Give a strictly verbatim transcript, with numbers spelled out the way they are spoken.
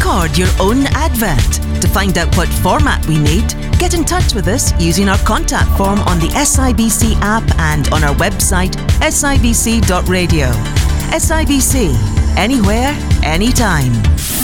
record your own advert. To find out what format we need, get in touch with us using our contact form on the S I B C app and on our website s i b c dot radio. S I B C, anywhere, anytime.